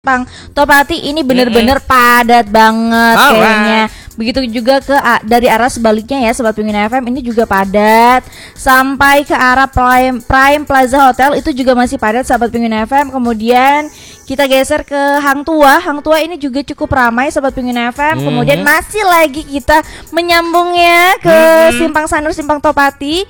Simpang Topati ini bener-bener padat banget kayaknya. Begitu juga dari arah sebaliknya ya Sobat Pengguna FM, ini juga padat. Sampai ke arah Prime Plaza Hotel itu juga masih padat Sobat Pengguna FM. Kemudian kita geser ke Hang Tuah. Hang Tuah ini juga cukup ramai Sobat Pengguna FM. Kemudian masih lagi kita menyambungnya ke Simpang Sanur, Simpang Topati.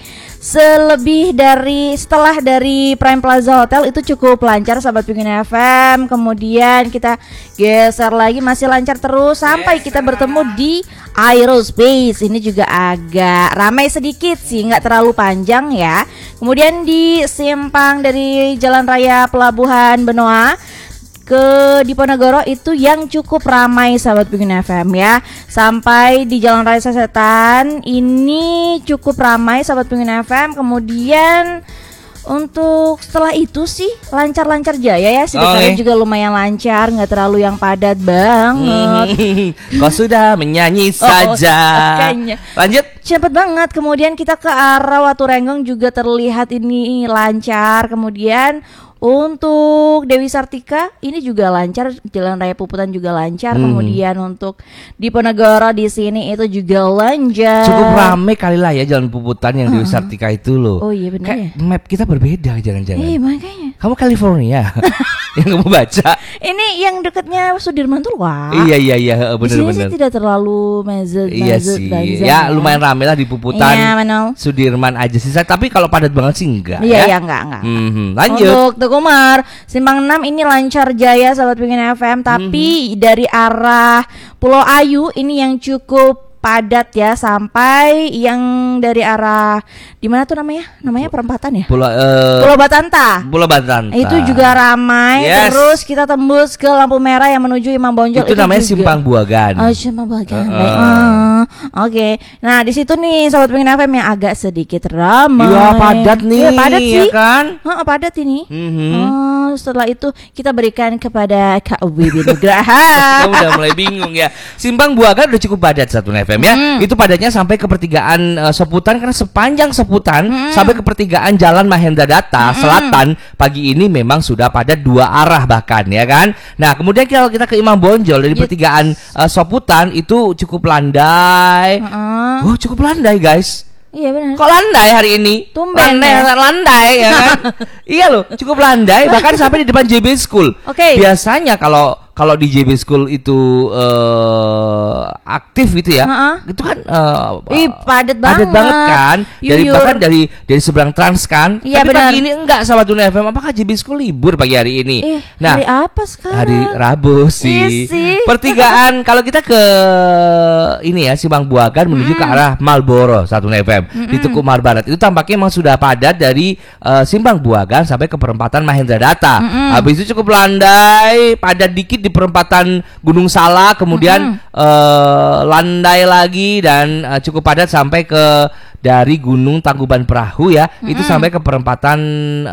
Setelah dari Prime Plaza Hotel itu cukup lancar Sobat Pengguna FM. Kemudian kita geser lagi, masih lancar terus sampai kita bertemu di Aerospace. Ini juga agak ramai sedikit sih, nggak terlalu panjang ya. Kemudian di simpang dari Jalan Raya Pelabuhan Benoa ke Diponegoro itu yang cukup ramai Sahabat Pengguna FM ya. Sampai di Jalan Raya Sasetan ini cukup ramai Sahabat Pengguna FM. Kemudian untuk setelah itu sih lancar-lancar jaya ya. Sekitarnya juga lumayan lancar, nggak terlalu yang padat banget. Kau sudah menyanyi saja. Lanjut. Cepet banget. Kemudian kita ke arah Watu Renggong juga terlihat ini lancar. Kemudian untuk Dewi Sartika ini juga lancar, Jalan Raya Puputan juga lancar. Kemudian untuk Diponegoro di sini itu juga lancar. Cukup rame kali lah ya Jalan Puputan yang Dewi Sartika itu loh. Oh iya benar ya. Map kita berbeda jangan-jangan. Iya makanya. Kamu California yang kamu baca. Ini yang dekatnya Sudirman tuh wah. Iya benar-benar. Di sini sih tidak terlalu mazet. Iya sih. Ya lumayan rame lah di Puputan. Iya benar. Sudirman aja sih. Tapi kalau padat banget sih enggak. Iya enggak. Lanjut. Untuk Kumar, Simpang 6 ini lancar jaya Sahabat Pengguna FM. Tapi dari arah Pulau Ayu ini yang cukup padat ya, sampai yang dari arah di mana tuh namanya perempatan ya, Pulau Batanta. Itu juga ramai. Terus kita tembus ke lampu merah yang menuju Imam Bonjol, itu namanya juga Simpang Buagan. Simpang Buagan. Oke. Nah di situ nih Sobat Pengguna FM yang agak sedikit ramai. Iya padat nih. Iya padat sih ya kan. Padat ini. Setelah itu kita berikan kepada Kak Wibi Nugraha. Kamu udah mulai bingung ya. Simpang Buagan udah cukup padat Satu FM ya. Itu padatnya sampai ke pertigaan Soputan, karena sepanjang Soputan sampai ke pertigaan Jalan Mahendra Data Selatan pagi ini memang sudah padat dua arah bahkan ya kan. Nah kemudian kalau kita ke Imam Bonjol dari pertigaan Soputan itu cukup landai. Cukup landai guys. Iya benar. Kok landai hari ini? Tumben landai ya kan. Iya loh, cukup landai bahkan sampai di depan JB School. Biasanya kalau di JB School itu aktif gitu ya, itu kan padat banget kan. Bahkan dari seberang Trans kan. Iya, tapi benar. pagi ini enggak Sahabat Pengguna FM. Apakah JB School libur pagi hari ini? Nah, hari apa sekarang? Hari Rabu sih. Pertigaan kalau kita ke ini ya Simpang Buagan menuju ke arah Marlboro Satu FM di Tuku Mar Barat itu tampaknya memang sudah padat dari Simpang Buagan sampai ke perempatan Mahendra Data. Habis itu cukup landai, padat dikit di perempatan Gunung Salak, kemudian landai lagi dan cukup padat sampai ke dari Gunung Tangkuban Perahu ya, itu sampai ke perempatan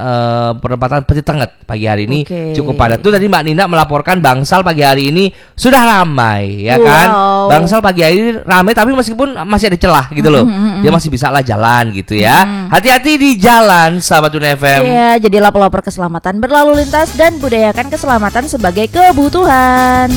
Peti Tenget pagi hari ini cukup padat. Tuh tadi Mbak Nina melaporkan Bangsal pagi hari ini sudah ramai ya kan. Bangsal pagi hari ini ramai tapi meskipun masih ada celah gitu loh. Dia masih bisa lah jalan gitu ya. Hati-hati di jalan Sahabat Pengguna FM. Iya, jadilah pelopor keselamatan berlalu lintas dan budayakan keselamatan sebagai kebutuhan.